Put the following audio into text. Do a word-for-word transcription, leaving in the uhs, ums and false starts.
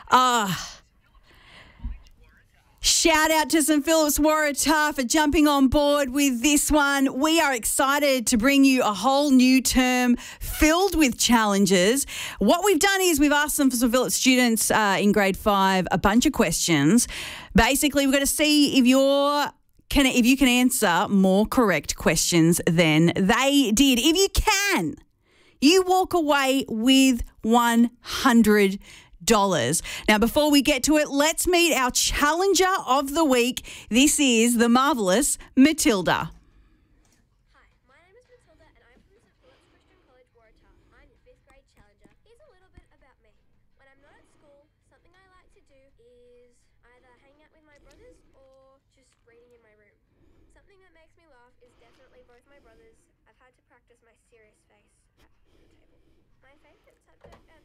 Ah. Shout out to Saint Philip's Waratah for jumping on board with this one. We are excited to bring you a whole new term filled with challenges. What we've done is we've asked some Saint Philip's students uh, in grade five a bunch of questions. Basically, we've got to see if you're can if you can answer more correct questions than they did. If you can, you walk away with one hundred dollars. Now, before we get to it, let's meet our challenger of the week. This is the marvellous Matilda. Hi, my name is Matilda and I'm from Saint Philip's Christian College, Waratah. I'm your fifth grade challenger. Here's a little bit about me. When I'm not at school, something I like to do is either hang out with my brothers or just reading in my room. Something that makes me laugh is definitely both my brothers. I've had to practice my serious face